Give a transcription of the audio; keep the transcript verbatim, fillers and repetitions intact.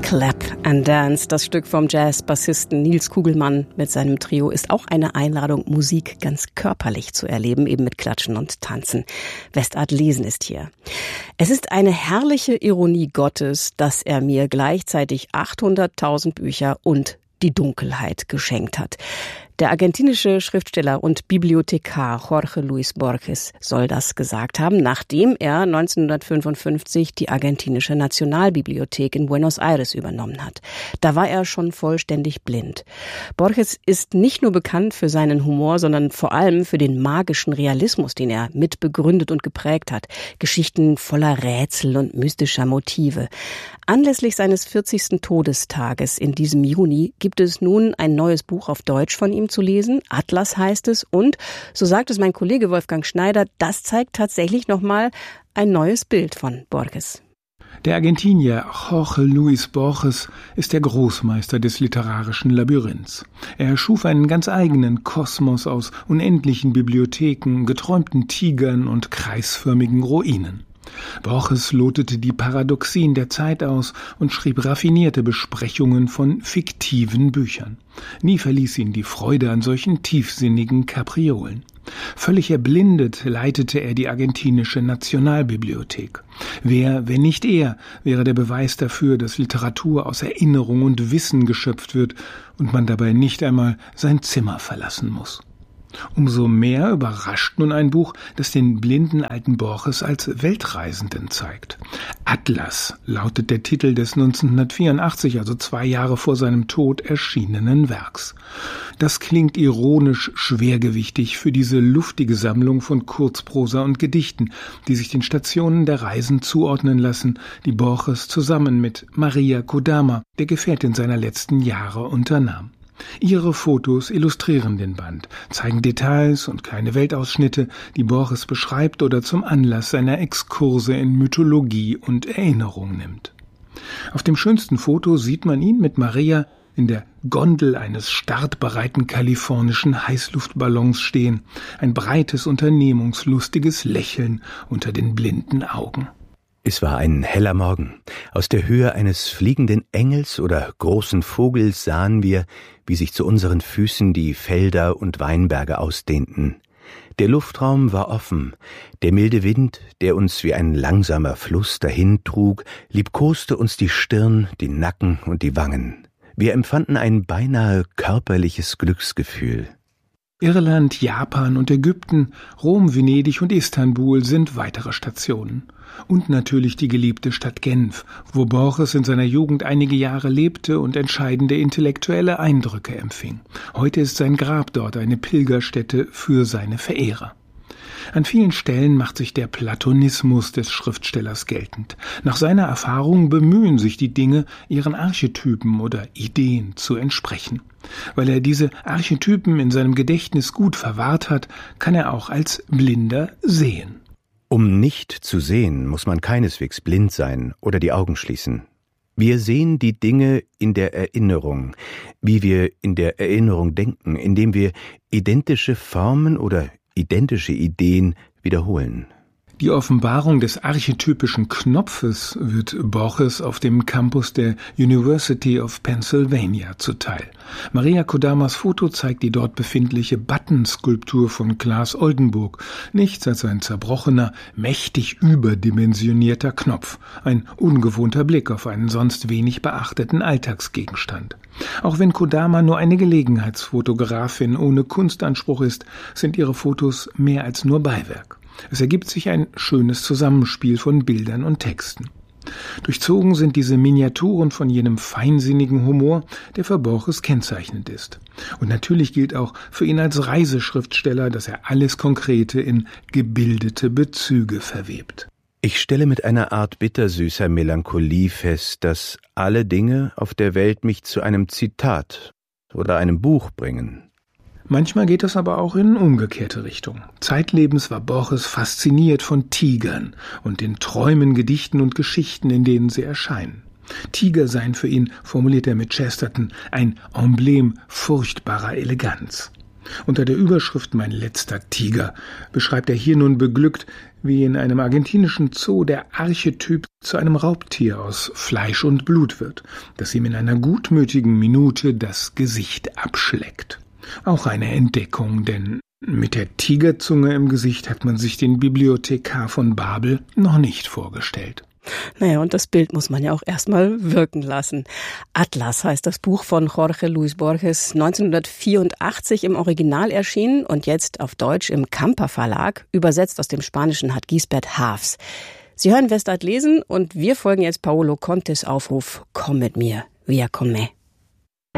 Clap and Dance, das Stück vom Jazz-Bassisten Nils Kugelmann mit seinem Trio, ist auch eine Einladung, Musik ganz körperlich zu erleben, eben mit Klatschen und Tanzen. Westart Lesen ist hier. Es ist eine herrliche Ironie Gottes, dass er mir gleichzeitig achthunderttausend Bücher und die Dunkelheit geschenkt hat. Der argentinische Schriftsteller und Bibliothekar Jorge Luis Borges soll das gesagt haben, nachdem er neunzehnhundertfünfundfünfzig die argentinische Nationalbibliothek in Buenos Aires übernommen hat. Da war er schon vollständig blind. Borges ist nicht nur bekannt für seinen Humor, sondern vor allem für den magischen Realismus, den er mitbegründet und geprägt hat. Geschichten voller Rätsel und mystischer Motive. Anlässlich seines vierzigsten Todestages in diesem Juni gibt es nun ein neues Buch auf Deutsch von ihm zu lesen. Atlas heißt es. Und, so sagt es mein Kollege Wolfgang Schneider, das zeigt tatsächlich nochmal ein neues Bild von Borges. Der Argentinier Jorge Luis Borges ist der Großmeister des literarischen Labyrinths. Er erschuf einen ganz eigenen Kosmos aus unendlichen Bibliotheken, geträumten Tigern und kreisförmigen Ruinen. Borges lotete die Paradoxien der Zeit aus und schrieb raffinierte Besprechungen von fiktiven Büchern. Nie verließ ihn die Freude an solchen tiefsinnigen Kapriolen. Völlig erblindet leitete er die argentinische Nationalbibliothek. Wer, wenn nicht er, wäre der Beweis dafür, dass Literatur aus Erinnerung und Wissen geschöpft wird und man dabei nicht einmal sein Zimmer verlassen muss. Umso mehr überrascht nun ein Buch, das den blinden alten Borges als Weltreisenden zeigt. Atlas lautet der Titel des neunzehnhundertvierundachtzig, also zwei Jahre vor seinem Tod, erschienenen Werks. Das klingt ironisch schwergewichtig für diese luftige Sammlung von Kurzprosa und Gedichten, die sich den Stationen der Reisen zuordnen lassen, die Borges zusammen mit Maria Kodama, der Gefährtin seiner letzten Jahre, unternahm. Ihre Fotos illustrieren den Band, zeigen Details und kleine Weltausschnitte, die Borges beschreibt oder zum Anlass seiner Exkurse in Mythologie und Erinnerung nimmt. Auf dem schönsten Foto sieht man ihn mit Maria in der Gondel eines startbereiten kalifornischen Heißluftballons stehen, ein breites, unternehmungslustiges Lächeln unter den blinden Augen. Es war ein heller Morgen. Aus der Höhe eines fliegenden Engels oder großen Vogels sahen wir, wie sich zu unseren Füßen die Felder und Weinberge ausdehnten. Der Luftraum war offen. Der milde Wind, der uns wie ein langsamer Fluss dahintrug, liebkoste uns die Stirn, den Nacken und die Wangen. Wir empfanden ein beinahe körperliches Glücksgefühl. Irland, Japan und Ägypten, Rom, Venedig und Istanbul sind weitere Stationen. Und natürlich die geliebte Stadt Genf, wo Borges in seiner Jugend einige Jahre lebte und entscheidende intellektuelle Eindrücke empfing. Heute ist sein Grab dort eine Pilgerstätte für seine Verehrer. An vielen Stellen macht sich der Platonismus des Schriftstellers geltend. Nach seiner Erfahrung bemühen sich die Dinge, ihren Archetypen oder Ideen zu entsprechen. Weil er diese Archetypen in seinem Gedächtnis gut verwahrt hat, kann er auch als Blinder sehen. Um nicht zu sehen, muss man keineswegs blind sein oder die Augen schließen. Wir sehen die Dinge in der Erinnerung, wie wir in der Erinnerung denken, indem wir identische Formen oder identische Ideen wiederholen. Die Offenbarung des archetypischen Knopfes wird Borges auf dem Campus der University of Pennsylvania zuteil. Maria Kodamas Foto zeigt die dort befindliche Buttonskulptur von Claes Oldenburg, nichts als ein zerbrochener, mächtig überdimensionierter Knopf, ein ungewohnter Blick auf einen sonst wenig beachteten Alltagsgegenstand. Auch wenn Kodama nur eine Gelegenheitsfotografin ohne Kunstanspruch ist, sind ihre Fotos mehr als nur Beiwerk. Es ergibt sich ein schönes Zusammenspiel von Bildern und Texten. Durchzogen sind diese Miniaturen von jenem feinsinnigen Humor, der für Borges kennzeichnend ist. Und natürlich gilt auch für ihn als Reiseschriftsteller, dass er alles Konkrete in gebildete Bezüge verwebt. Ich stelle mit einer Art bittersüßer Melancholie fest, dass alle Dinge auf der Welt mich zu einem Zitat oder einem Buch bringen. Manchmal geht es aber auch in umgekehrte Richtung. Zeitlebens war Borges fasziniert von Tigern und den Träumen, Gedichten und Geschichten, in denen sie erscheinen. Tiger seien für ihn, formuliert er mit Chesterton, ein Emblem furchtbarer Eleganz. Unter der Überschrift »Mein letzter Tiger« beschreibt er hier nun beglückt, wie in einem argentinischen Zoo der Archetyp zu einem Raubtier aus Fleisch und Blut wird, das ihm in einer gutmütigen Minute das Gesicht abschleckt. Auch eine Entdeckung, denn mit der Tigerzunge im Gesicht hat man sich den Bibliothekar von Babel noch nicht vorgestellt. Naja, und das Bild muss man ja auch erstmal wirken lassen. Atlas heißt das Buch von Jorge Luis Borges, neunzehnhundertvierundachtzig im Original erschienen und jetzt auf Deutsch im Kamper Verlag. Übersetzt aus dem Spanischen hat Gisbert Haafs. Sie hören Westart lesen und wir folgen jetzt Paolo Contes Aufruf: Komm mit mir, via con me.